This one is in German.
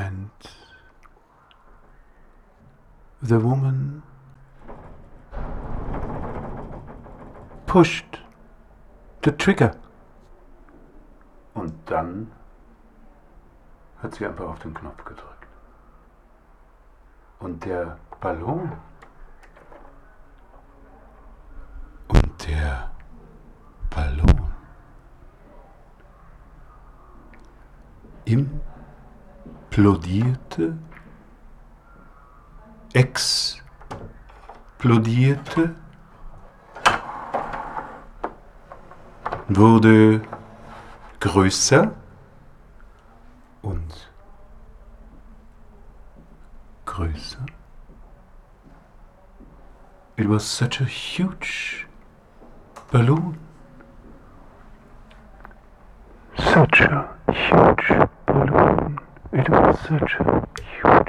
and the woman pushed the trigger. Und dann hat sie einfach auf den Knopf gedrückt. Und der Ballon implodierte, explodierte, wurde größer und größer. It was such a huge balloon. Such a huge balloon. It was such a huge